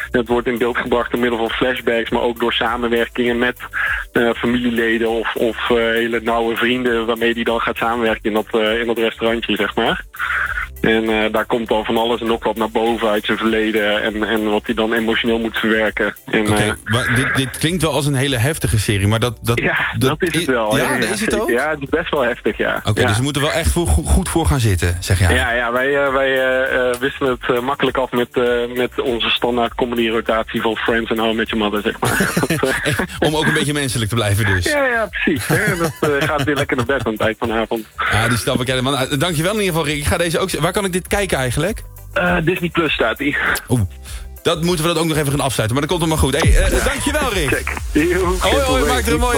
Het wordt in beeld gebracht door middel van flashbacks, maar ook door samenwerkingen met familieleden of hele nauwe vrienden waarmee die dan gaat samenwerken in dat restaurantje, zeg maar. En daar komt dan van alles en nog wat naar boven uit zijn verleden en wat hij dan emotioneel moet verwerken. Maar dit klinkt wel als een hele heftige serie, maar dat is het wel. Ja, dat is het ook? Ja, het is best wel heftig, ja. Oké, dus we moeten wel echt goed voor gaan zitten, zeg jij. Ja, wij wisten het makkelijk af met onze standaard comedy-rotatie van Friends en How I Met Your Mother, zeg maar. Om ook een beetje menselijk te blijven dus. Ja, precies. Dat gaat weer lekker naar bed aan het eind vanavond. Ja, die snap ik helemaal. Dankjewel in ieder geval, Rick. Ik ga deze ook... Waar kan ik dit kijken eigenlijk? Disney Plus staat die. Oeh, dat moeten we dat ook nog even gaan afsluiten. Maar dat komt allemaal goed. Hey, dankjewel, Rick. Check. Hoi, maak er een mooie